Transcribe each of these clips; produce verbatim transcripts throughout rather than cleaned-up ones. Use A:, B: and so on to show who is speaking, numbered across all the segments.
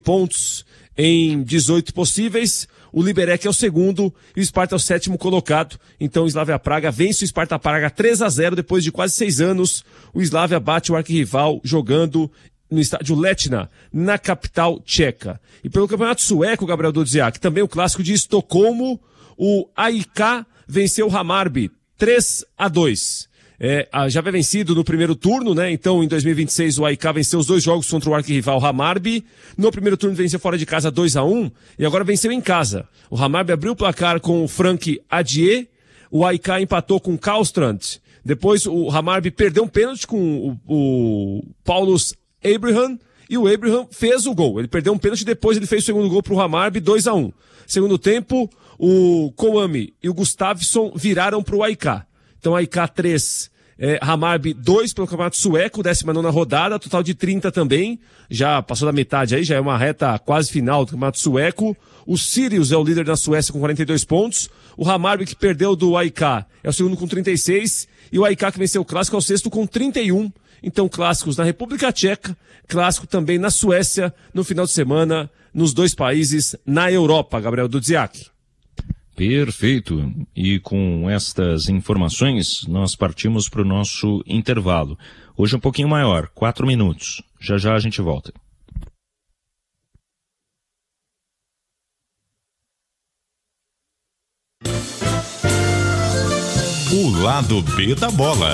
A: pontos em dezoito possíveis. O Liberec é o segundo e o Sparta é o sétimo colocado. Então o Slavia Praga vence o Sparta Praga três a zero depois de quase seis anos. O Slavia bate o arquirrival jogando no estádio Letna, na capital tcheca. E pelo campeonato sueco, Gabriel Dodziak, também o clássico de Estocolmo, o A I K venceu o Hammarby três a dois. É, já havia vencido no primeiro turno, né? Então, em dois mil e vinte e seis, o A I K venceu os dois jogos contra o arquirrival Hammarby. No primeiro turno, venceu fora de casa dois a um e agora venceu em casa. O Hammarby abriu o placar com o Frank Adier, o A I K empatou com o Karlstrand. Depois, o Hammarby perdeu um pênalti com o, o Paulus Abraham e o Abraham fez o gol. Ele perdeu um pênalti, depois ele fez o segundo gol para o Hammarby, dois a um. Segundo tempo, o Kouame e o Gustafsson viraram para o A I K. Então, A I K três, é, Hammarby dois pelo campeonato sueco, décima nona rodada, total de trinta também. Já passou da metade aí, já é uma reta quase final do campeonato sueco. O Sirius é o líder da Suécia com quarenta e dois pontos. O Hammarby, que perdeu do A I K, é o segundo com trinta e seis. E o A I K, que venceu o clássico, é o sexto com trinta e um. Então, clássicos na República Tcheca, clássico também na Suécia, no final de semana, nos dois países na Europa, Gabriel Dodziak.
B: Perfeito. E com estas informações, nós partimos para o nosso intervalo. Hoje um pouquinho maior, quatro minutos. Já já a gente volta.
C: O lado B da bola.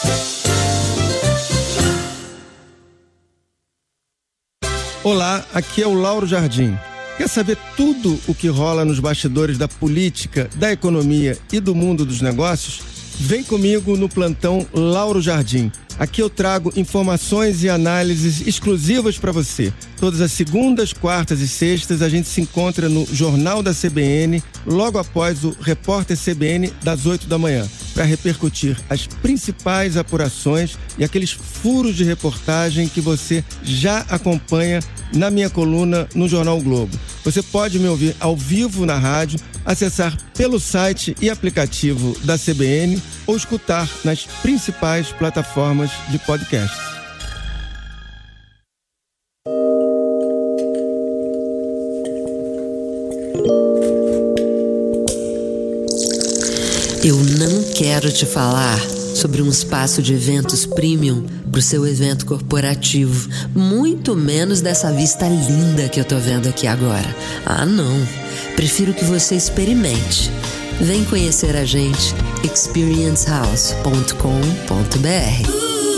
D: Olá, aqui é o Lauro Jardim. Quer saber tudo o que rola nos bastidores da política, da economia e do mundo dos negócios? Vem comigo no plantão Lauro Jardim. Aqui eu trago informações e análises exclusivas para você. Todas as segundas, quartas e sextas a gente se encontra no Jornal da C B N, logo após o Repórter C B N das oito da manhã, para repercutir as principais apurações e aqueles furos de reportagem que você já acompanha na minha coluna no Jornal Globo. Você pode me ouvir ao vivo na rádio, acessar pelo site e aplicativo da C B N ou escutar nas principais plataformas de podcast.
E: Eu não quero te falar sobre um espaço de eventos premium para o seu evento corporativo, muito menos dessa vista linda que eu tô vendo aqui agora. Ah, não. Prefiro que você experimente. Vem conhecer a gente, experience house ponto com ponto b r.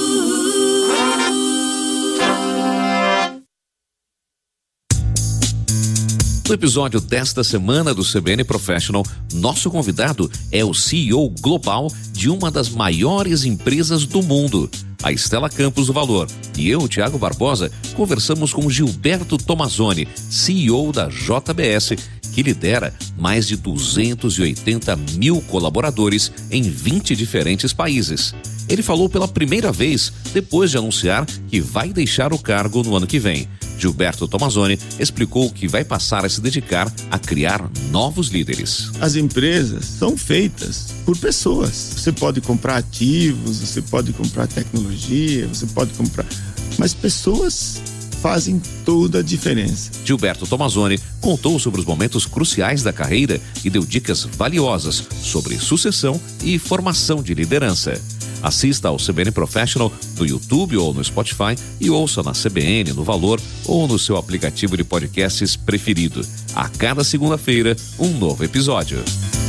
F: No episódio desta semana do C B N Professional, nosso convidado é o C E O global de uma das maiores empresas do mundo, a Stella Campos do Valor. E eu, Thiago Barbosa, conversamos com Gilberto Tomazoni, C E O da J B S, que lidera mais de duzentos e oitenta mil colaboradores em vinte diferentes países. Ele falou pela primeira vez depois de anunciar que vai deixar o cargo no ano que vem. Gilberto Tomazoni explicou que vai passar a se dedicar a criar novos líderes.
G: As empresas são feitas por pessoas. Você pode comprar ativos, você pode comprar tecnologia, você pode comprar... Mas pessoas fazem toda a diferença.
F: Gilberto Tomazoni contou sobre os momentos cruciais da carreira e deu dicas valiosas sobre sucessão e formação de liderança. Assista ao C B N Professional no YouTube ou no Spotify e ouça na C B N, no Valor ou no seu aplicativo de podcasts preferido. A cada segunda-feira, um novo episódio.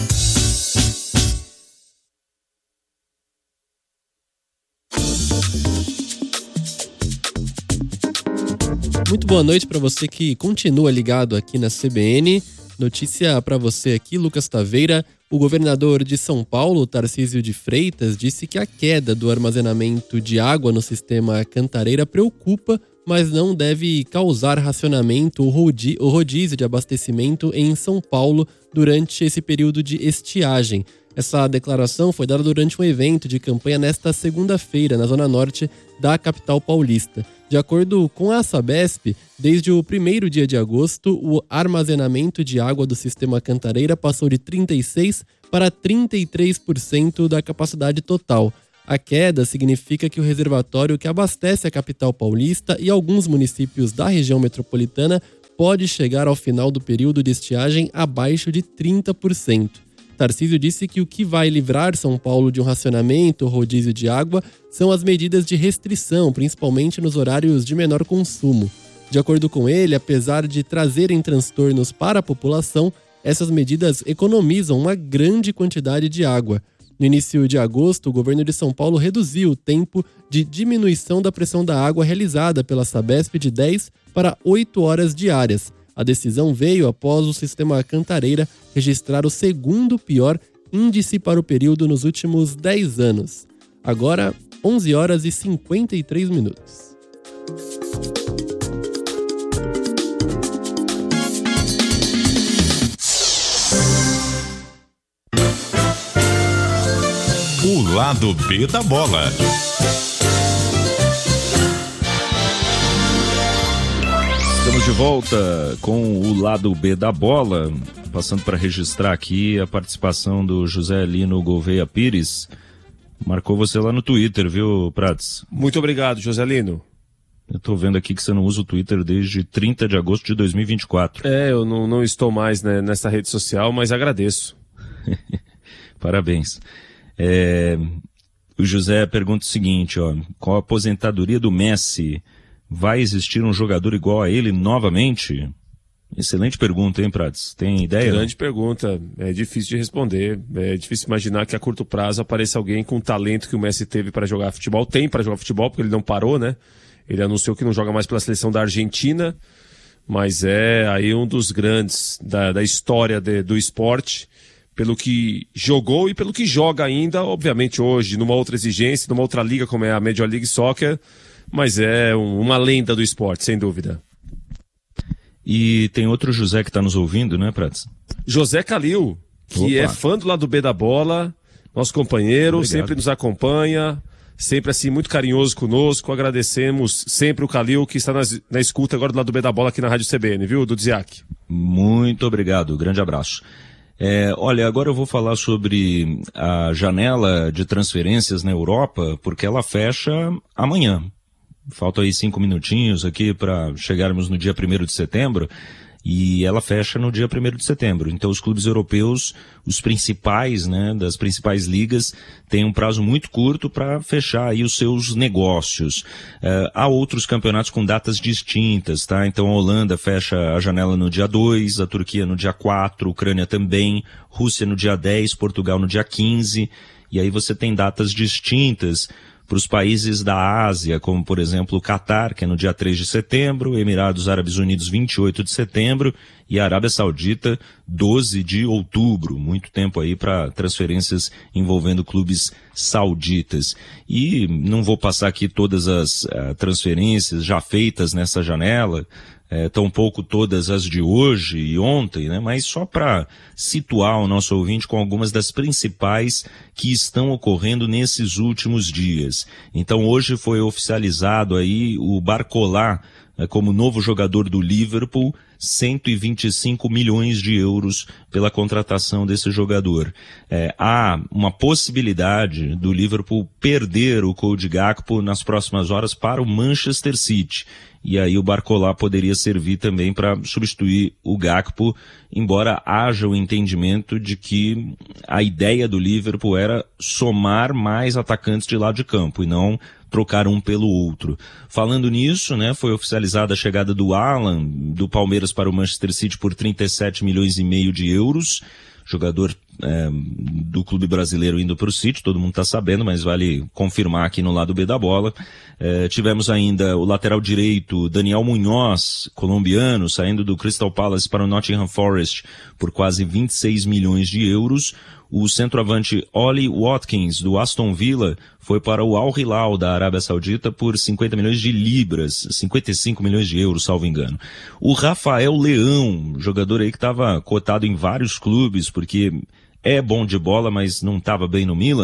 H: Muito boa noite para você que continua ligado aqui na C B N. Notícia para você aqui, Lucas Taveira. O governador de São Paulo, Tarcísio de Freitas, disse que a queda do armazenamento de água no sistema Cantareira preocupa, mas não deve causar racionamento ou rodízio de abastecimento em São Paulo durante esse período de estiagem. Essa declaração foi dada durante um evento de campanha nesta segunda-feira, na zona norte da capital paulista. De acordo com a Sabesp, desde o primeiro dia de agosto, o armazenamento de água do sistema Cantareira passou de trinta e seis por cento para trinta e três por cento da capacidade total. A queda significa que o reservatório que abastece a capital paulista e alguns municípios da região metropolitana pode chegar ao final do período de estiagem abaixo de trinta por cento. Tarcísio disse que o que vai livrar São Paulo de um racionamento ou rodízio de água são as medidas de restrição, principalmente nos horários de menor consumo. De acordo com ele, apesar de trazerem transtornos para a população, essas medidas economizam uma grande quantidade de água. No início de agosto, o governo de São Paulo reduziu o tempo de diminuição da pressão da água realizada pela Sabesp de dez para oito horas diárias. A decisão veio após o sistema Cantareira registrar o segundo pior índice para o período nos últimos dez anos. Agora, onze horas e cinquenta e três minutos.
C: O lado B da bola.
B: Estamos de volta com o lado B da bola, passando para registrar aqui a participação do José Lino Gouveia Pires. Marcou você lá no Twitter, viu, Prats?
A: Muito obrigado, José Lino.
B: Eu tô vendo aqui que você não usa o Twitter desde trinta de agosto de dois mil e vinte e quatro.
A: É, eu não, não estou mais, né, nessa rede social, mas agradeço.
B: Parabéns. É, o José pergunta o seguinte, ó, com a aposentadoria do Messi, vai existir um jogador igual a ele novamente? Excelente pergunta, hein, Prats? Tem ideia?
A: Grande pergunta. É difícil de responder. É difícil imaginar que a curto prazo apareça alguém com o talento que o Messi teve para jogar futebol. Tem para jogar futebol, porque ele não parou, né? Ele anunciou que não joga mais pela seleção da Argentina, mas é aí um dos grandes da, da história de, do esporte, pelo que jogou e pelo que joga ainda, obviamente hoje, numa outra exigência, numa outra liga como é a Major League Soccer, mas é um, uma lenda do esporte, sem dúvida.
B: E tem outro José que está nos ouvindo, né, Prats?
A: José Calil, que
B: Opa.
A: é fã do lado B da bola, nosso companheiro,
B: Obrigado.
A: Sempre nos acompanha, sempre assim, muito carinhoso conosco. Agradecemos sempre o Calil, que está nas, na escuta agora do lado B da bola aqui na Rádio C B N, viu, Dudziak?
B: Muito obrigado, grande abraço. É, olha, agora eu vou falar sobre a janela de transferências na Europa, porque ela fecha amanhã. Faltam aí cinco minutinhos aqui para chegarmos no dia primeiro de setembro, e ela fecha no dia primeiro de setembro. Então os clubes europeus, os principais, né, das principais ligas, têm um prazo muito curto para fechar aí os seus negócios. Uh, há outros campeonatos com datas distintas, tá? Então a Holanda fecha a janela no dia dois, a Turquia no dia quatro, a Ucrânia também, Rússia no dia dez, Portugal no dia quinze, e aí você tem datas distintas para os países da Ásia, como por exemplo o Catar, que é no dia três de setembro, Emirados Árabes Unidos vinte e oito de setembro e a Arábia Saudita doze de outubro. Muito tempo aí para transferências envolvendo clubes sauditas. E não vou passar aqui todas as uh, transferências já feitas nessa janela, É, tampouco todas as de hoje e ontem, né? Mas só para situar o nosso ouvinte com algumas das principais que estão ocorrendo nesses últimos dias. Então hoje foi oficializado aí o Barcola é, como novo jogador do Liverpool, cento e vinte e cinco milhões de euros pela contratação desse jogador. É, há uma possibilidade do Liverpool perder o Cody Gakpo nas próximas horas para o Manchester City. E aí o Barcola poderia servir também para substituir o Gakpo, embora haja o entendimento de que a ideia do Liverpool era somar mais atacantes de lado de campo e não trocar um pelo outro. Falando nisso, né, foi oficializada a chegada do Alan, do Palmeiras para o Manchester City por trinta e sete milhões e meio de euros. Jogador é, do clube brasileiro indo para o City, todo mundo está sabendo, mas vale confirmar aqui no lado B da bola. É, tivemos ainda o lateral direito Daniel Munhoz, colombiano, saindo do Crystal Palace para o Nottingham Forest por quase vinte e seis milhões de euros. O centroavante Ollie Watkins, do Aston Villa, foi para o Al Hilal da Arábia Saudita por cinquenta milhões de libras, cinquenta e cinco milhões de euros, salvo engano. O Rafael Leão, jogador aí que estava cotado em vários clubes, porque é bom de bola, mas não estava bem no Milan,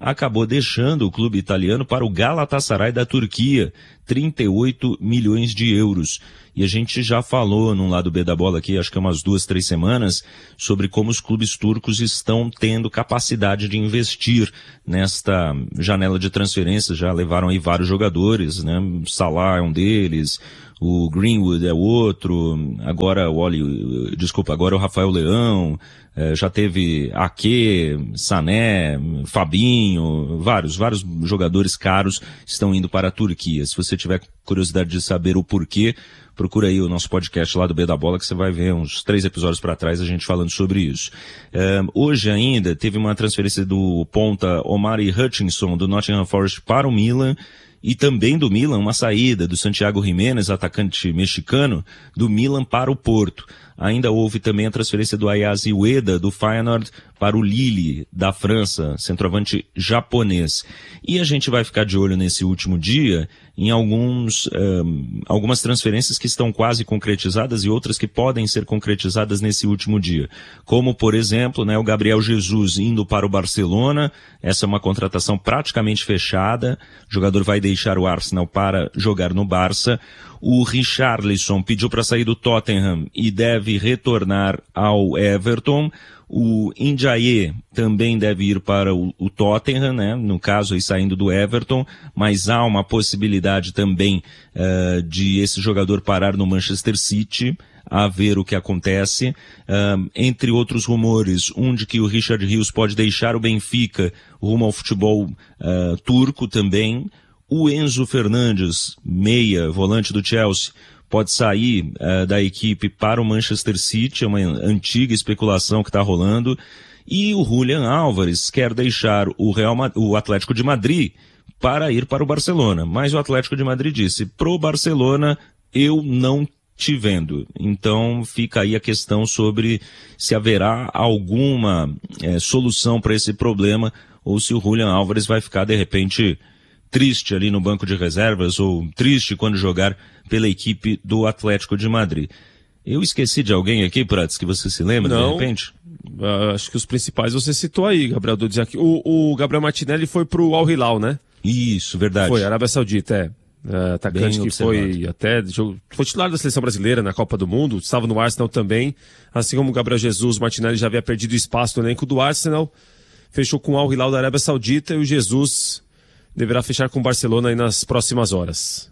B: acabou deixando o clube italiano para o Galatasaray da Turquia, trinta e oito milhões de euros. E a gente já falou num lado B da bola aqui, acho que é umas duas, três semanas, sobre como os clubes turcos estão tendo capacidade de investir nesta janela de transferências. Já levaram aí vários jogadores, né? Salah é um deles, o Greenwood é outro, agora o Oli, desculpa, agora o Rafael Leão, eh, já teve Ake, Sané, Fabinho, vários, vários jogadores caros estão indo para a Turquia. Se você tiver curiosidade de saber o porquê, procura aí o nosso podcast lá do B da Bola, que você vai ver uns três episódios para trás a gente falando sobre isso. Eh, hoje ainda teve uma transferência do ponta Omari Hutchinson do Nottingham Forest para o Milan, e também do Milan uma saída do Santiago Jiménez, atacante mexicano, do Milan para o Porto. Ainda houve também a transferência do Ayase Ueda, do Feyenoord, para o Lille, da França, centroavante japonês. E a gente vai ficar de olho nesse último dia em alguns, um, algumas transferências que estão quase concretizadas e outras que podem ser concretizadas nesse último dia. Como, por exemplo, né, o Gabriel Jesus indo para o Barcelona. Essa é uma contratação praticamente fechada. O jogador vai deixar o Arsenal para jogar no Barça. O Richarlison pediu para sair do Tottenham e deve retornar ao Everton. O Ndiaye também deve ir para o, o Tottenham, né? No caso aí saindo do Everton, mas há uma possibilidade também uh, de esse jogador parar no Manchester City, a ver o que acontece. Uh, entre outros rumores, um de que o Richard Rios pode deixar o Benfica rumo ao futebol uh, turco também. O Enzo Fernandes, meia, volante do Chelsea, pode sair uh, da equipe para o Manchester City, é uma antiga especulação que está rolando. E o Julián Álvares quer deixar o, Real Ma- o Atlético de Madrid para ir para o Barcelona. Mas o Atlético de Madrid disse, pro Barcelona eu não te vendo. Então fica aí a questão sobre se haverá alguma é, solução para esse problema, ou se o Julián Álvares vai ficar de repente triste ali no banco de reservas, ou triste quando jogar pela equipe do Atlético de Madrid. Eu esqueci de alguém aqui, Prats, que você se lembra,
A: Não,
B: de repente?
A: Uh, acho que os principais você citou aí, Gabriel Dudziak. O, o Gabriel Martinelli foi pro Al Hilal, né?
B: Isso, verdade.
A: Foi, Arábia Saudita, é. Uh, atacante
B: Bem
A: que foi até foi titular da seleção brasileira na Copa do Mundo, estava no Arsenal também, assim como o Gabriel Jesus. Martinelli já havia perdido espaço no elenco do Arsenal, fechou com o Al Hilal da Arábia Saudita, e o Jesus deverá fechar com o Barcelona aí nas próximas horas.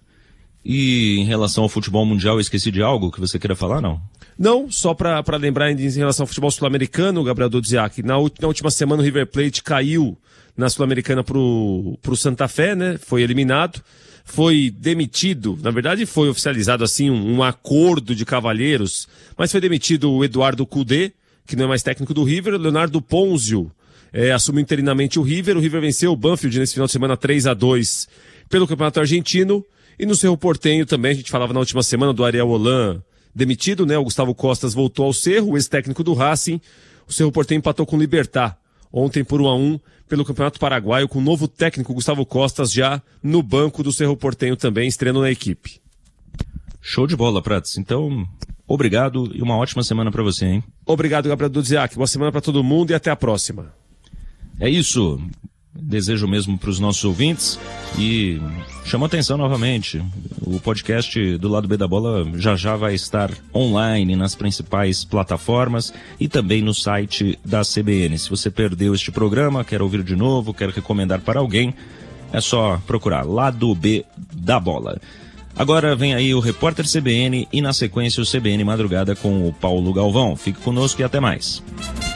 B: E em relação ao futebol mundial, eu esqueci de algo que você queira falar, não?
A: Não, só para lembrar ainda em relação ao futebol sul-americano, Gabriel Dudziak, na, na última semana o River Plate caiu na Sul-Americana pro, pro Santa Fé, né? Foi eliminado, foi demitido, na verdade foi oficializado assim um, um acordo de cavalheiros, mas foi demitido o Eduardo Cudê, que não é mais técnico do River. O Leonardo Ponzio é, assumiu interinamente o River. O River venceu o Banfield nesse final de semana três a dois pelo Campeonato Argentino. E no Cerro Porteño também, a gente falava na última semana do Ariel Holan demitido, né? O Gustavo Costas voltou ao Cerro, o ex-técnico do Racing. O Cerro Porteño empatou com o Libertad ontem por um a um pelo Campeonato Paraguaio, com o novo técnico Gustavo Costas já no banco do Cerro Porteño também, estreando na equipe.
B: Show de bola, Prats. Então, obrigado e uma ótima semana para você, hein?
A: Obrigado, Gabriel Dudziak. Boa semana para todo mundo e até a próxima.
B: É isso. Desejo mesmo para os nossos ouvintes e chamo a atenção novamente. O podcast do Lado B da Bola já já vai estar online nas principais plataformas e também no site da C B N. Se você perdeu este programa, quer ouvir de novo, quer recomendar para alguém, é só procurar Lado B da Bola. Agora vem aí o Repórter C B N e na sequência o C B N Madrugada com o Paulo Galvão. Fique conosco e até mais.